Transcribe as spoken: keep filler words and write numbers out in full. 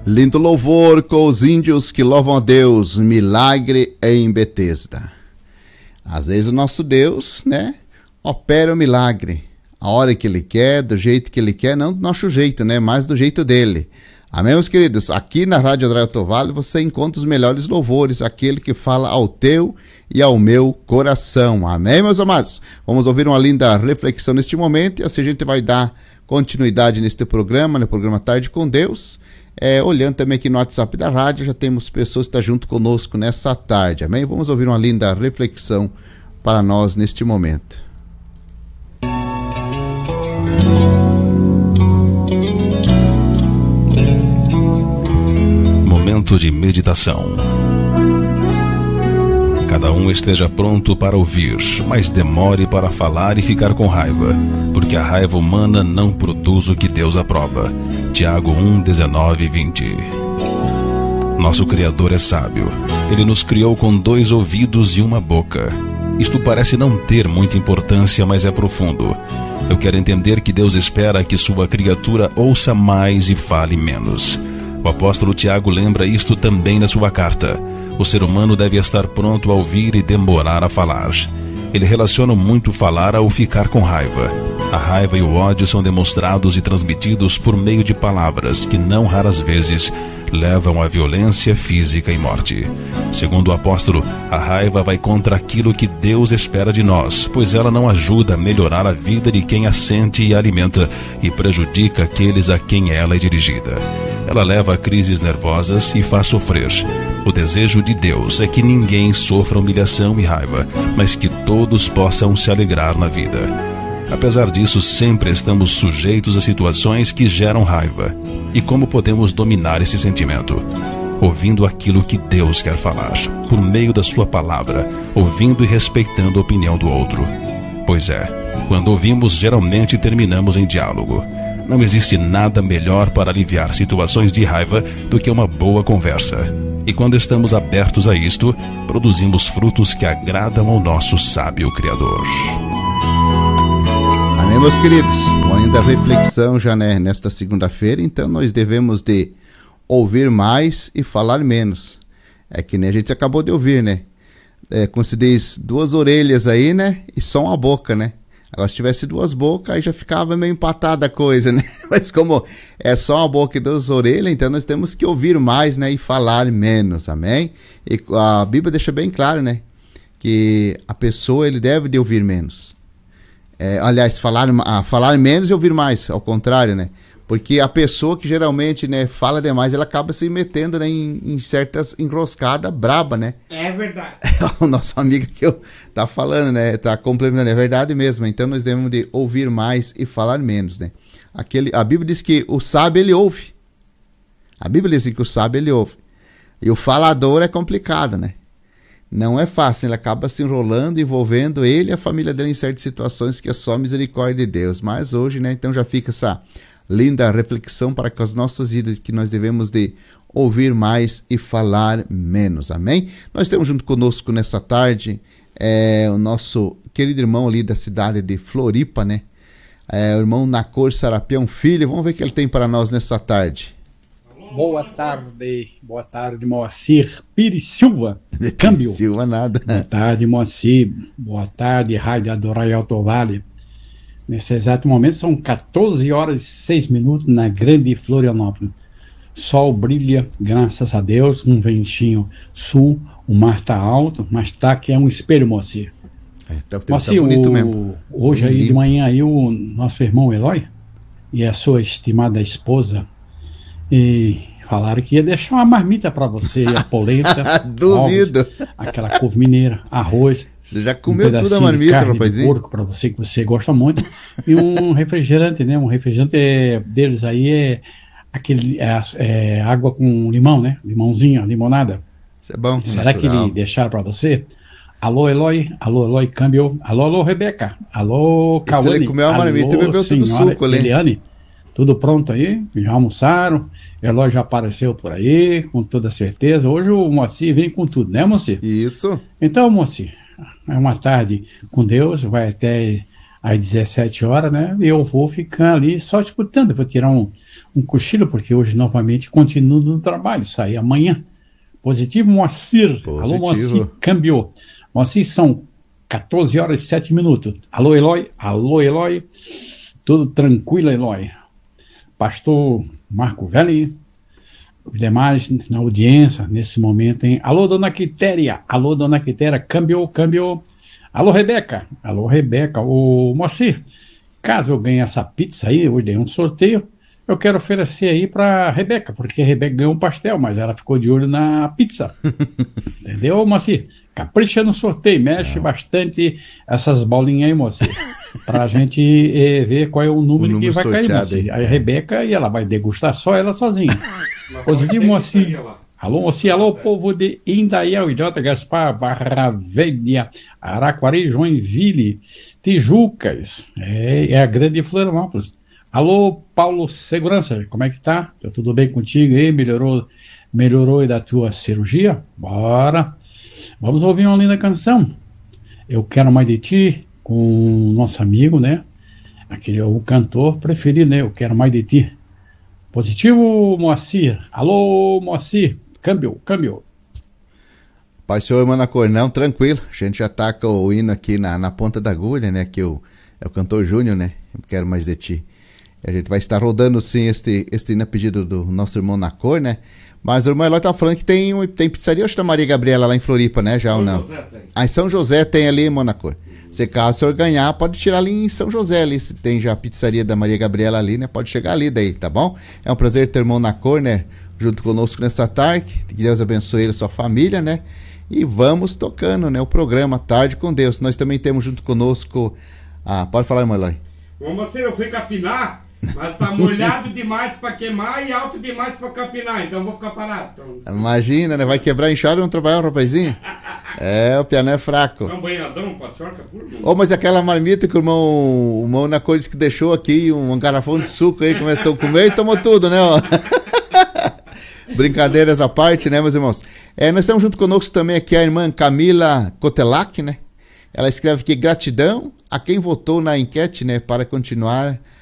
Lindo louvor com os índios que louvam a Deus, milagre em Betesda. Às vezes o nosso Deus, né, opera o milagre, a hora que Ele quer, do jeito que Ele quer, não do nosso jeito, né, mas do jeito dEle. Amém, meus queridos? Aqui na Rádio André Otovale você encontra os melhores louvores, aquele que fala ao teu e ao meu coração. Amém, meus amados? Vamos ouvir uma linda reflexão neste momento e assim a gente vai dar continuidade neste programa, no programa Tarde com Deus. É, olhando também aqui no WhatsApp da rádio, já temos pessoas que estão junto conosco nessa tarde, amém? Vamos ouvir uma linda reflexão para nós neste momento. Momento de meditação. Cada um esteja pronto para ouvir, mas demore para falar e ficar com raiva, porque a raiva humana não produz o que Deus aprova. Tiago um, dezenove e vinte. Nosso Criador é sábio. Ele nos criou com dois ouvidos e uma boca. Isto parece não ter muita importância, mas é profundo. Eu quero entender que Deus espera que sua criatura ouça mais e fale menos. O apóstolo Tiago lembra isto também na sua carta. O ser humano deve estar pronto a ouvir e demorar a falar. Ele relaciona muito falar ao ficar com raiva. A raiva e o ódio são demonstrados e transmitidos por meio de palavras que não raras vezes levam à violência física e morte. Segundo o apóstolo, a raiva vai contra aquilo que Deus espera de nós, pois ela não ajuda a melhorar a vida de quem a sente e alimenta e prejudica aqueles a quem ela é dirigida. Ela leva a crises nervosas e faz sofrer. O desejo de Deus é que ninguém sofra humilhação e raiva, mas que todos possam se alegrar na vida. Apesar disso, sempre estamos sujeitos a situações que geram raiva. E como podemos dominar esse sentimento? Ouvindo aquilo que Deus quer falar, por meio da sua palavra, ouvindo e respeitando a opinião do outro. Pois é, quando ouvimos, geralmente terminamos em diálogo. Não existe nada melhor para aliviar situações de raiva do que uma boa conversa. E quando estamos abertos a isto, produzimos frutos que agradam ao nosso sábio Criador. Amém, meus queridos? Uma linda reflexão já, né, nesta segunda-feira. Então nós devemos de ouvir mais e falar menos. É que nem a gente acabou de ouvir, né? É, como se diz, duas orelhas aí, né? E só uma boca, né? Agora, se tivesse duas bocas, aí já ficava meio empatada a coisa, né? Mas como é só uma boca e duas orelhas, então nós temos que ouvir mais, né? E falar menos, amém? E a Bíblia deixa bem claro, né? Que a pessoa, ele deve de ouvir menos. É, aliás, falar, ah, falar menos e ouvir mais, ao contrário, né? Porque a pessoa que geralmente, né, fala demais, ela acaba se metendo, né, em, em certas enroscadas braba, né? É verdade. É o nosso amigo que eu tá falando, né? Tá complementando, é verdade mesmo. Então nós devemos de ouvir mais e falar menos, né? Aquele, a Bíblia diz que o sábio, ele ouve. A Bíblia diz que o sábio, ele ouve. E o falador é complicado, né? Não é fácil, ele acaba se enrolando, envolvendo ele e a família dele em certas situações que é só a misericórdia de Deus. Mas hoje, né, então já fica essa linda reflexão para que as nossas vidas, que nós devemos de ouvir mais e falar menos, amém? Nós temos junto conosco nessa tarde é, o nosso querido irmão ali da cidade de Floripa, né? É, o irmão Nacor Sarapião Filho. Vamos ver o que ele tem para nós nessa tarde. Boa tarde, boa tarde, Moacir Pires Silva, de Câmbio. Silva nada. Boa tarde, Moacir, boa tarde, Rádio Adorai Alto Vale. Nesse exato momento são quatorze horas e seis minutos na grande Florianópolis. Sol brilha, graças a Deus, um ventinho sul, o mar está alto, mas tá que é um espelho, Moacir. É, tá, Moacir, tá bonito o, mesmo. Hoje aí de manhã aí o nosso irmão Eloy e a sua estimada esposa e falaram que ia deixar uma marmita para você, a polenta, duvido, ovos, aquela couve mineira, arroz. Você já comeu um tudo a marmita, rapazinho? Porco para você, que você gosta muito, e um refrigerante, né? Um refrigerante é, deles aí é aquele é, é, água com limão, né? Limãozinho, limonada. Isso é bom. Será natural. Que ele deixaram para você? Alô, Eloy, alô, Eloy, câmbio, alô, alô, Rebeca, alô, Cauane, ele comeu a marmita e bebeu tudo suco ali. Eliane, tudo pronto aí? Já almoçaram? Eloy já apareceu por aí, com toda certeza. Hoje o Moacir vem com tudo, né, Moacir? Isso. Então, Moacir, é uma tarde com Deus, vai até às dezessete horas, né? Eu vou ficar ali só escutando, eu vou tirar um, um cochilo, porque hoje novamente continuo no trabalho, sair amanhã. Positivo, Moacir. Positivo. Alô, Moacir, câmbio. Moacir, são quatorze horas e sete minutos. Alô, Eloy. Alô, Eloy. Tudo tranquilo, Eloy. Pastor Marco Velli, os demais na audiência nesse momento, hein? Alô, dona Quitéria. Alô, dona Quitéria. Câmbio, câmbio. Alô, Rebeca. Alô, Rebeca. Ô, Moacir, caso eu ganhe essa pizza aí, hoje dei um sorteio, eu quero oferecer aí pra Rebeca, porque a Rebeca ganhou um pastel, mas ela ficou de olho na pizza. Entendeu, Moacir? Capricha no sorteio, mexe Não. bastante essas bolinhas aí, Moacir, pra gente eh, ver qual é o número, o número que vai cair, Moacir. Aí a Rebeca, e ela vai degustar só ela sozinha. Positivo, Moacir. Alô, Moacir, alô, povo de Indaial, Ilhota, Gaspar, Barra Velha, Araquari, Joinville, Tijucas, é, é a grande Florianópolis. Alô, Paulo Segurança, como é que tá? Tá tudo bem contigo aí? Melhorou, melhorou aí da tua cirurgia? Bora! Vamos ouvir uma linda canção. Eu Quero Mais de Ti, com o nosso amigo, né? Aquele é o cantor preferido, né? Eu Quero Mais de Ti. Positivo, Moacir. Alô, Moacir. Câmbio, câmbio. Pai, senhor, Manacor, não, tranquilo. A gente já tá com o hino aqui na, na ponta da agulha, né? Que o, é o cantor Júnior, né? Eu Quero Mais de Ti. A gente vai estar rodando sim este, este hino a pedido do nosso irmão Nacor, né? Mas o irmão Eloy tá falando que tem, tem pizzaria, acho que da Maria Gabriela lá em Floripa, né? Já São ou não? José tem. Ah, em São José tem ali, irmão Nacor. Uhum. Se caso o senhor ganhar, pode tirar ali em São José ali, se tem já a pizzaria da Maria Gabriela ali, né? Pode chegar ali daí, tá bom? É um prazer ter o irmão Nacor, né? Junto conosco nessa tarde. Que Deus abençoe ele e sua família, né? E vamos tocando, né? O programa Tarde com Deus. Nós também temos junto conosco... Ah, pode falar, irmão Eloy. Bom, você, eu fui capinar, mas tá molhado demais pra queimar e alto demais pra capinar, então eu vou ficar parado. Então... Imagina, né? Vai quebrar a enxada e não trabalhar, um rapazinho? É, o piano é fraco. É um banhadão, patiorca puro. Ô, oh, mas aquela marmita que o irmão, o irmão na cor que deixou aqui, um garrafão de suco aí, começou a comer e tomou tudo, né? Ó. Brincadeiras à parte, né, meus irmãos? É, nós estamos junto conosco também aqui a irmã Camila Cotelac, né? Ela escreve aqui: gratidão a quem votou na enquete, né, para continuar